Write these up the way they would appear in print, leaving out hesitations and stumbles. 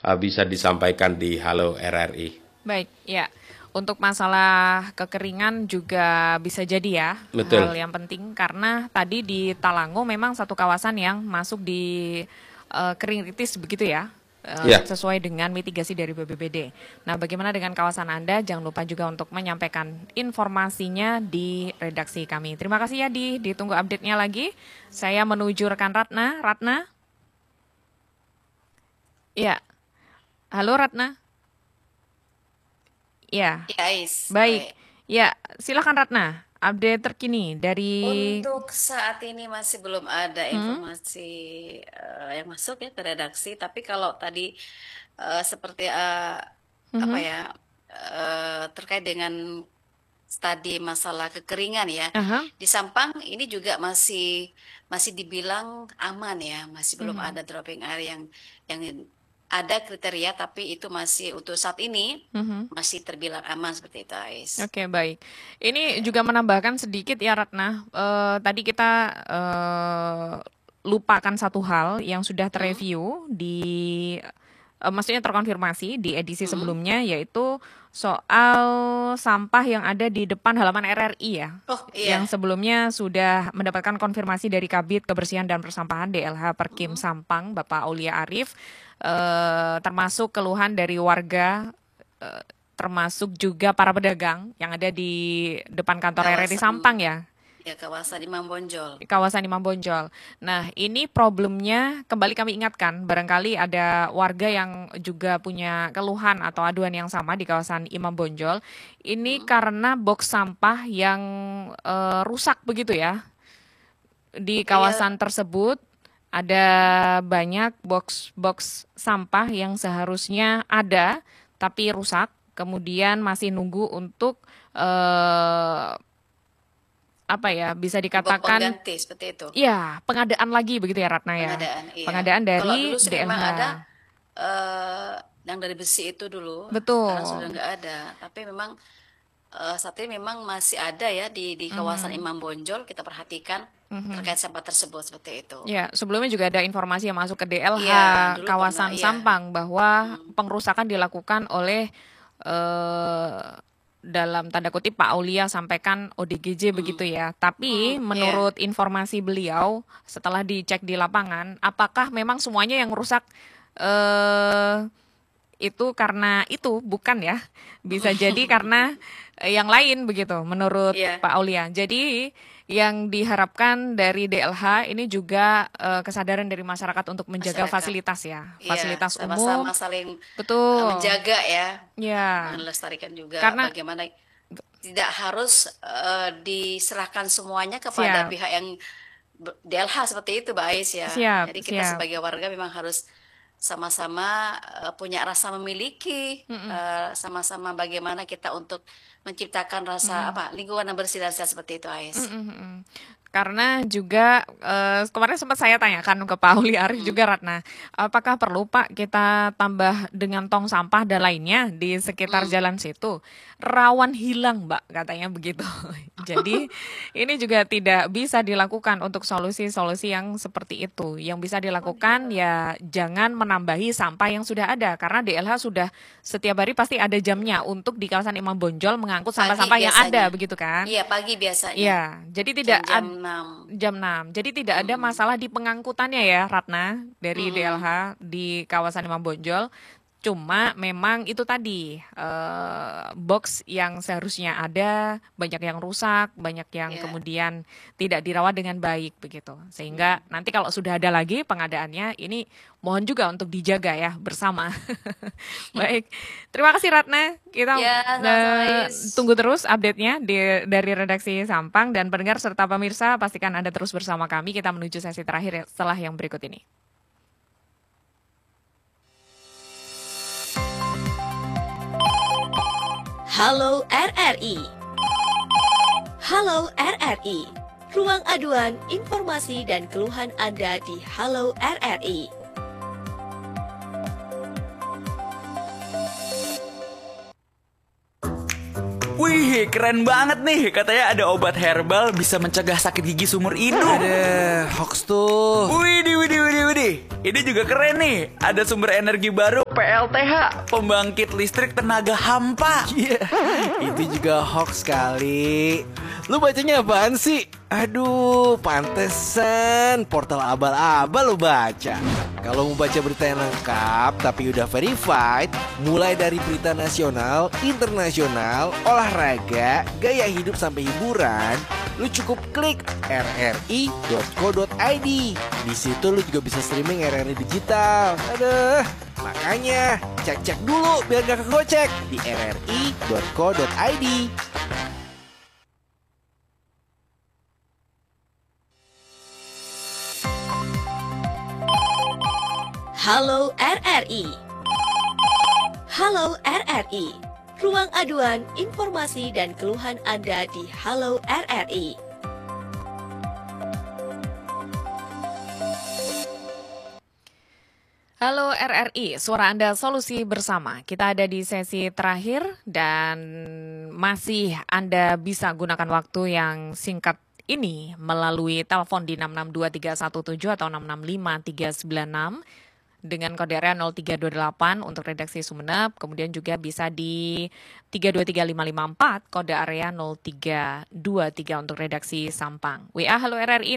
bisa disampaikan di Halo RRI. Baik, ya. Untuk masalah kekeringan juga bisa jadi ya, hal Betul. yang penting karena tadi di Talango memang satu kawasan yang masuk di kering kritis begitu ya, Ya, sesuai dengan mitigasi dari BPBD. Nah, bagaimana dengan kawasan Anda? Jangan lupa juga untuk menyampaikan informasinya di redaksi kami. Terima kasih ya ditunggu update-nya lagi. Saya menuju rekan Ratna. Ratna? Ya, halo Ratna. Ya, Ya, Ais. baik. Baik. Ya, silakan Ratna. Update terkini dari Untuk saat ini masih belum ada hmm? informasi yang masuk ya ke redaksi. Tapi kalau tadi seperti apa Mhm. ya terkait dengan tadi masalah kekeringan ya Aha. di Sampang ini juga masih masih dibilang aman ya, masih belum Mhm. ada dropping air yang ada kriteria tapi itu masih untuk saat ini Mhm. masih terbilang aman seperti itu, Ais. Oke, baik. Ini Ya. juga menambahkan sedikit ya Ratna. Tadi kita lupakan satu hal yang sudah Mm, terreview maksudnya terkonfirmasi di edisi mm. sebelumnya yaitu soal sampah yang ada di depan halaman RRI ya. Oh iya. Yang sebelumnya sudah mendapatkan konfirmasi dari Kabid Kebersihan dan Persampahan DLH Perkim Mm, Sampang Bapak Aulia Arif, termasuk keluhan dari warga, eh, termasuk juga para pedagang yang ada di depan kantor RRI kawasan Sampang ya, ya kawasan Imam Bonjol. di kawasan Imam Bonjol. Nah, ini problemnya kembali kami ingatkan, barangkali ada warga yang juga punya keluhan atau aduan yang sama di kawasan Imam Bonjol. Ini Mm. karena box sampah yang rusak begitu ya. Di Iya, kawasan tersebut ada banyak box-box sampah yang seharusnya ada tapi rusak, kemudian masih nunggu untuk eh, apa ya, bisa box dikatakan pengganti seperti itu. ya pengadaan lagi begitu ya Ratna ya. Pengadaan, iya. Pengadaan Kalau dari dulu sih memang DLH. ada eh yang dari besi itu dulu. Sekarang sudah Betul. nggak ada. Tapi memang saat ini memang masih ada ya di kawasan Mhm. Imam Bonjol. Kita perhatikan Mhm. terkait sampah tersebut seperti itu. Ya, sebelumnya juga ada informasi yang masuk ke DLH Iya, dulu pernah. kawasan Iya. Sampang bahwa Hmm. pengerusakan dilakukan oleh eh, dalam tanda kutip Pak Aulia sampaikan ODGJ Hmm. begitu ya. Tapi Iya. menurut informasi beliau setelah dicek di lapangan, apakah memang semuanya yang rusak eh itu karena itu bukan ya. Bisa jadi karena yang lain begitu menurut Iya. Pak Aulia. Jadi yang diharapkan dari DLH ini juga kesadaran dari masyarakat untuk menjaga Masyarakat. fasilitas ya. Iya, Fasilitas sama-sama umum. saling Betul. menjaga ya, Ya. melestarikan juga Karena bagaimana tidak harus diserahkan semuanya kepada siap, pihak yang DLH seperti itu, Mbak Ais ya. siap, Jadi kita siap. sebagai warga memang harus sama-sama punya rasa memiliki, Mm-mm, sama-sama bagaimana kita untuk menciptakan rasa mm-mm. apa lingkungan yang bersih dan sehat seperti itu, Ais. Mm, mm, mm. Karena juga kemarin sempat saya tanyakan ke Pak Uli Arif Mm, juga Ratna, apakah perlu Pak kita tambah dengan tong sampah dan lainnya di sekitar mm. jalan situ? Rawan hilang Mbak, katanya begitu. Jadi ini juga tidak bisa dilakukan untuk solusi-solusi yang seperti itu. Yang bisa Oh gitu. dilakukan ya jangan menambahi sampah yang sudah ada karena DLH sudah setiap hari pasti ada jamnya untuk di kawasan Imam Bonjol mengangkut Pagi sampah-sampah yang biasanya. ada begitu kan. Iya, pagi biasanya. Iya, jadi tidak Jam-jam ada 6. jam 6. Jadi tidak ada Mm-mm. masalah di pengangkutannya ya, Ratna, dari Mm-mm. DLH di kawasan Imam Bonjol. Cuma memang itu tadi box yang seharusnya ada banyak yang rusak, banyak yang Ya. kemudian tidak dirawat dengan baik begitu. Mm. Sehingga nanti kalau sudah ada lagi pengadaannya ini mohon juga untuk dijaga ya bersama. Baik, terima kasih Ratna. Kita Ya, sama-sama Is. tunggu terus update-nya dari redaksi Sampang dan pendengar serta pemirsa pastikan Anda terus bersama kami. Kita menuju sesi terakhir setelah yang berikut ini. Halo RRI. Halo RRI. Ruang aduan, informasi dan keluhan Anda di Halo RRI. Wih, keren banget nih. Katanya ada obat herbal bisa mencegah sakit gigi seumur hidup. Ada hoax tuh. Widih, widih, widih, widih. Widih, ini juga keren nih. Ada sumber energi baru PLTH, pembangkit listrik tenaga hampa. Iya, itu juga hoax kali. Lu bacanya apaan sih? Aduh, pantesan portal abal-abal lu baca. Kalau mau baca berita yang lengkap tapi udah verified, mulai dari berita nasional, internasional, olahraga, gaya hidup sampai hiburan, lu cukup klik rri.co.id. Di situ lu juga bisa streaming RRI digital. Aduh, makanya cek-cek dulu biar gak kegocek di rri.co.id. Halo RRI. Halo RRI. Ruang aduan, informasi dan keluhan Anda di Halo RRI. Halo RRI, suara Anda solusi bersama. Kita ada di sesi terakhir dan masih Anda bisa gunakan waktu yang singkat ini melalui telepon di 662317 atau 665396 dengan kode area 0328 untuk redaksi Sumeneb, kemudian juga bisa di 323554 kode area 0323 untuk redaksi Sampang. WA Halo RRI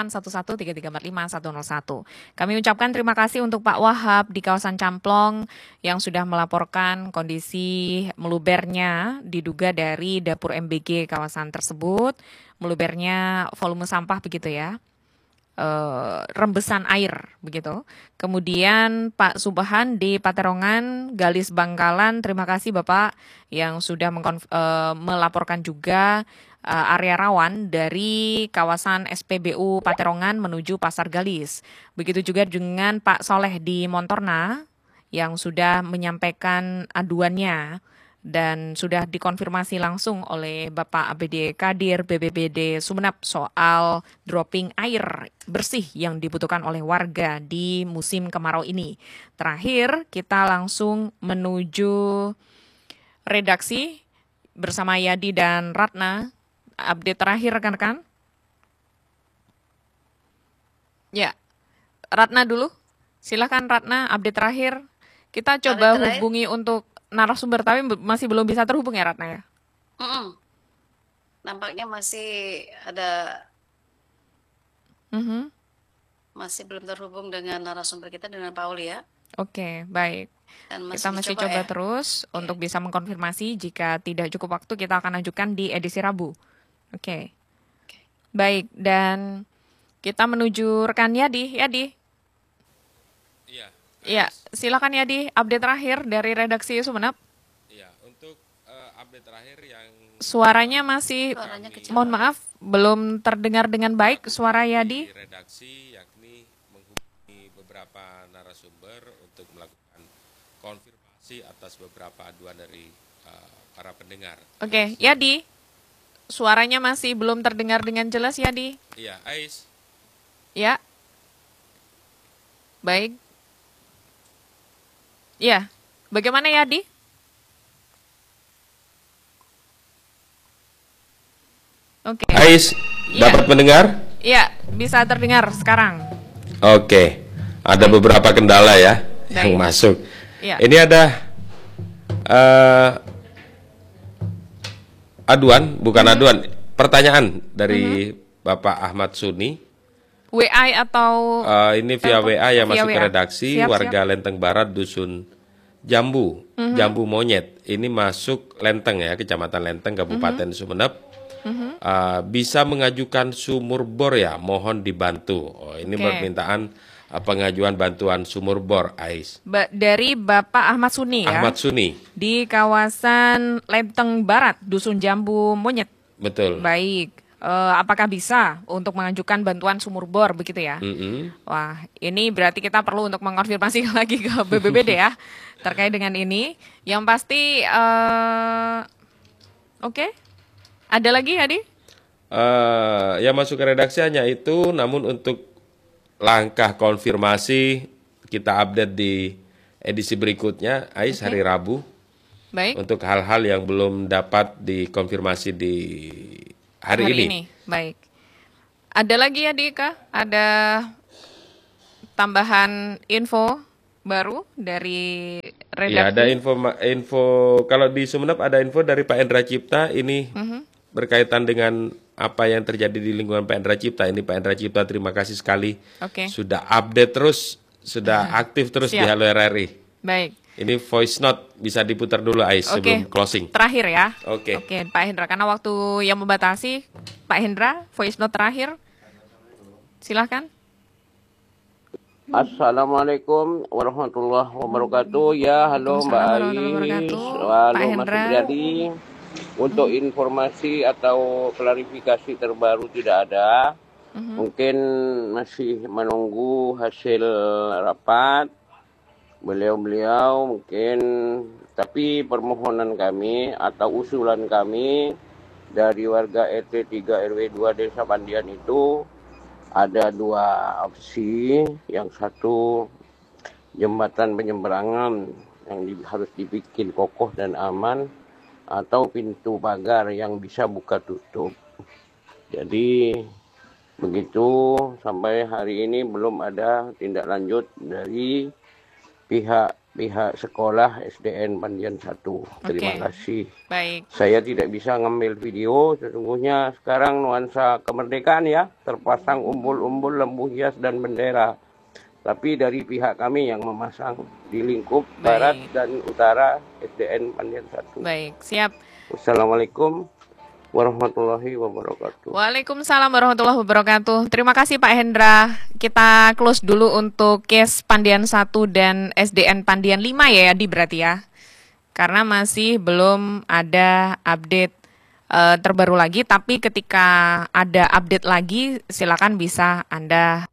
08113345 Kami ucapkan terima kasih untuk Pak Wahab di kawasan Camplong yang sudah melaporkan kondisi melubernya diduga dari dapur MBG kawasan tersebut, melubernya volume sampah begitu ya. Rembesan air begitu. Kemudian Pak Subahan di Paterongan, Galis Bangkalan, terima kasih Bapak yang sudah melaporkan juga area rawan dari kawasan SPBU Paterongan menuju Pasar Galis. Begitu juga dengan Pak Soleh di Montorna yang sudah menyampaikan aduannya dan sudah dikonfirmasi langsung oleh Bapak ABD Kadir BPBD Sumeneb soal dropping air bersih yang dibutuhkan oleh warga di musim kemarau ini. Terakhir, kita langsung menuju redaksi bersama Yadi dan Ratna. Update terakhir rekan-rekan. Ya, Ratna dulu. Silakan Ratna, update terakhir. Kita coba hubungi untuk narasumber tapi masih belum bisa terhubung ya Ratna ya? Nampaknya masih ada, masih belum terhubung dengan narasumber kita, dengan Pauli ya. Oke, baik. Dan Kita masih coba ya. terus untuk bisa mengkonfirmasi. Jika tidak cukup waktu kita akan ajukan di edisi Rabu. Oke. Baik, dan kita menuju rekan Yadi. Yadi. Iya. Iya, silakan Yadi, update terakhir dari redaksi Sumeneb. Iya, untuk update terakhir yang Suaranya masih, Suaranya kecil. mohon maaf, belum terdengar dengan baik suara Yadi. di redaksi yakni menghubungi beberapa narasumber untuk melakukan konfirmasi atas beberapa aduan dari para pendengar. Oke, Yadi, suaranya masih belum terdengar dengan jelas Yadi. Iya, Ais. Ya. Baik. Ya, bagaimana Yadi? Oke. Ais, Iya. dapat mendengar? Iya, bisa terdengar sekarang. Oke, ada beberapa kendala ya yang Baik. masuk. Iya. Ini ada aduan, bukan aduan, pertanyaan dari Bapak Ahmad Suni. WA atau Ini via telepon? WA yang Via masuk ke WA. redaksi, Siap, warga Lenteng Barat, Dusun Jambu, Jambu Monyet. Ini masuk Lenteng ya, Kecamatan Lenteng, Kabupaten Sumeneb. Bisa mengajukan sumur bor ya, mohon dibantu. Oh, ini Oke. permintaan pengajuan bantuan sumur bor, Ais. dari Bapak Ahmad Suni ya, Ahmad Suni, di kawasan Lenteng Barat, Dusun Jambu Monyet. betul. Baik. Apakah bisa untuk mengajukan bantuan sumur bor begitu ya? Wah, ini berarti kita perlu untuk mengkonfirmasi lagi ke BBBD ya terkait dengan ini. Yang pasti, oke. Ada lagi Adi? Yang masuk ke redaksi hanya itu, namun untuk langkah konfirmasi kita update di edisi berikutnya, Ais, hari Rabu. Baik. Untuk hal-hal yang belum dapat dikonfirmasi di hari ini. Baik. Ada lagi ya Dika? Ada tambahan info baru dari Ya, ada redaksi? info kalau di Sumeneb ada info dari Pak Endra Cipta ini berkaitan dengan apa yang terjadi di lingkungan Pak Endra Cipta. Ini Pak Endra Cipta terima kasih sekali Oke. sudah update terus, sudah aktif terus di Siap. Halo RRI. Baik. Ini voice note bisa diputar dulu Ais sebelum closing. Terakhir ya. Oke. Oke, Pak Hendra, karena waktu yang membatasi, Pak Hendra, voice note terakhir. Silahkan. Assalamualaikum warahmatullahi wabarakatuh. Ya, halo Mbak Waalaikumsalam warahmatullahi Ais. wabarakatuh. Halo Pak Mas Hendra. Supriyadi. Untuk informasi atau klarifikasi terbaru tidak ada. Mungkin masih menunggu hasil rapat beliau-beliau mungkin, tapi permohonan kami atau usulan kami dari warga RT 3 RW 2 Desa Pandian itu ada dua opsi. Yang satu, jembatan penyeberangan yang harus dibikin kokoh dan aman, atau pintu pagar yang bisa buka tutup. Jadi begitu, sampai hari ini belum ada tindak lanjut dari pihak sekolah SDN Pandian 1. Terima Oke. kasih. Baik. Saya tidak bisa ngambil video, sesungguhnya sekarang nuansa kemerdekaan ya, terpasang umbul-umbul, lampu hias dan bendera. Tapi dari pihak kami yang memasang di lingkup barat dan utara SDN Pandian 1. Baik, siap. Wassalamualaikum warahmatullahi wabarakatuh. Waalaikumsalam warahmatullahi wabarakatuh. Terima kasih Pak Hendra. Kita close dulu untuk case Pandian 1 dan SDN Pandian 5 ya, Yadi, berarti ya. Karena masih belum ada update terbaru lagi, tapi ketika ada update lagi silakan bisa Anda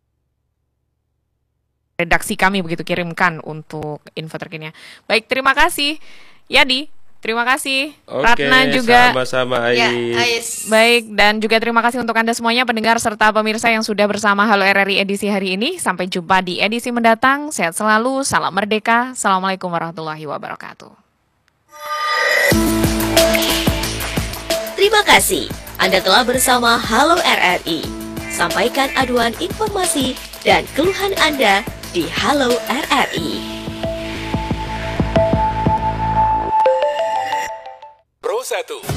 redaksi kami begitu kirimkan untuk info terkininya. Baik, terima kasih Yadi. Terima kasih Ratna juga. Sama-sama Ya, Ais. Ais. Baik, dan juga terima kasih untuk Anda semuanya pendengar serta pemirsa yang sudah bersama Halo RRI edisi hari ini. Sampai jumpa di edisi mendatang. Sehat selalu, salam merdeka. Assalamualaikum warahmatullahi wabarakatuh. Terima kasih Anda telah bersama Halo RRI. Sampaikan aduan informasi dan keluhan Anda di Halo RRI. Pro 1